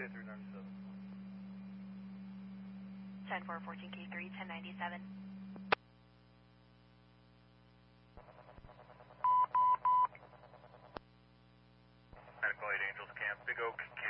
397. 10414K3, 1097. Medical Aid Angels Camp, Big Oak,